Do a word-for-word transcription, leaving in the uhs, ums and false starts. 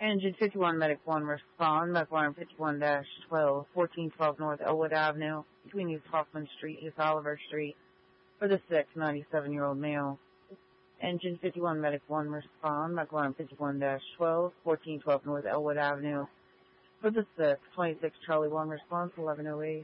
Engine fifty-one, Medic one, respond. McLaren fifty-one dash twelve, fourteen twelve North Elwood Avenue, between East Hoffman Street, East Oliver Street, for the sick ninety-seven-year-old male. Engine fifty-one, Medic one, respond. McLaren fifty-one dash twelve, fourteen twelve North Elwood Avenue, for the sick twenty-six Charlie one, response eleven oh eight.